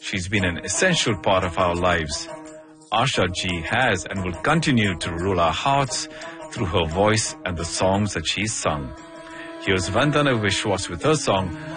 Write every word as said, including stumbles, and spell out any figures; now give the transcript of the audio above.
She's been an essential part of our lives. Asha ji has and will continue to rule our hearts through her voice and the songs that she's sung. Here's Vandana Vishwas with her song,